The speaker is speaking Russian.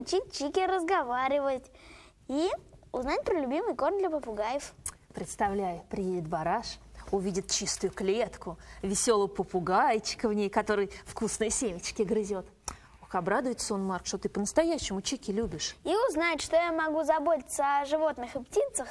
учить Чики разговаривать и узнать про любимый корм для попугаев. Представляю, приедет бараш, увидит чистую клетку, веселого попугайчика в ней, который вкусные семечки грызет. Ох, обрадуется он, Марк, что ты по-настоящему Чики любишь. И узнать, что я могу заботиться о животных и птицах